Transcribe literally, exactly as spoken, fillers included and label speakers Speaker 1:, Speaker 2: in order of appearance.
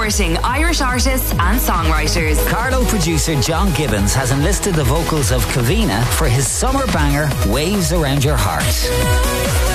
Speaker 1: supporting Irish artists and songwriters.
Speaker 2: Carlo producer John Gibbons has enlisted the vocals of Kavina for his summer banger, Waves Around Your Heart.